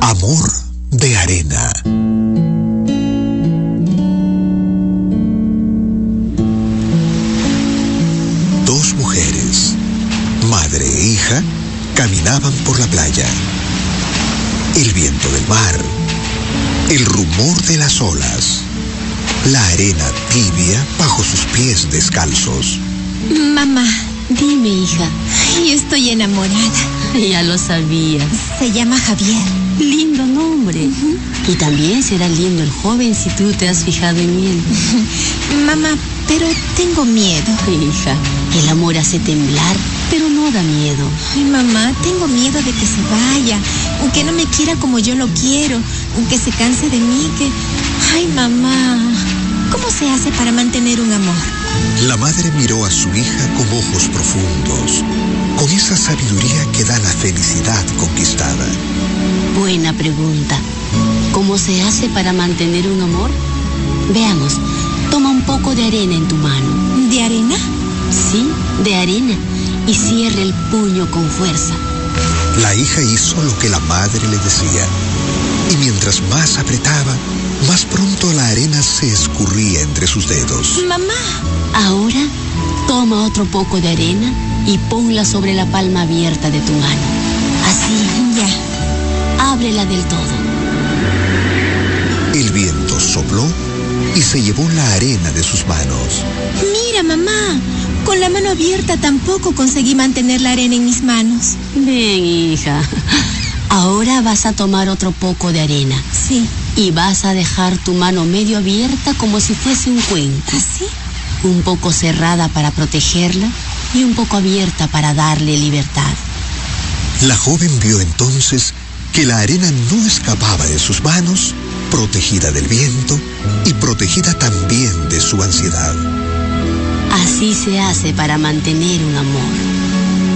Amor de arena. Dos mujeres, madre e hija, caminaban por la playa. El viento del mar, el rumor de las olas, la arena tibia bajo sus pies descalzos. Mamá, dime, hija. yo estoy enamorada. Ya lo sabía. Se llama Javier. Lindo nombre. Y también será lindo el joven si tú te has fijado en él. Mamá, pero tengo miedo. Hija, el amor hace temblar, pero no da miedo. Ay, mamá, tengo miedo de que se vaya, que no me quiera como yo lo quiero, que se canse de mí, que... Ay, mamá, ¿cómo se hace para mantener un amor? La madre miró a su hija con ojos profundos, con esa sabiduría que da la felicidad conquistada. Buena pregunta. ¿Cómo se hace para mantener un amor? Veamos, toma un poco de arena en tu mano. ¿De arena? Sí, de arena. Y cierra el puño con fuerza. La hija hizo lo que la madre le decía. Y mientras más apretaba, más pronto la arena se escurría entre sus dedos. Mamá. Ahora, toma otro poco de arena y ponla sobre la palma abierta de tu mano. Así. Ya. Ábrela del todo. El viento sopló y se llevó la arena de sus manos. Mira, mamá, con la mano abierta tampoco conseguí mantener la arena en mis manos. Bien, hija. Ahora vas a tomar otro poco de arena. Sí. Y vas a dejar tu mano medio abierta como si fuese un cuenco. ¿Así? Un poco cerrada para protegerla y un poco abierta para darle libertad. La joven vio entonces que la arena no escapaba de sus manos, protegida del viento y protegida también de su ansiedad. Así se hace para mantener un amor.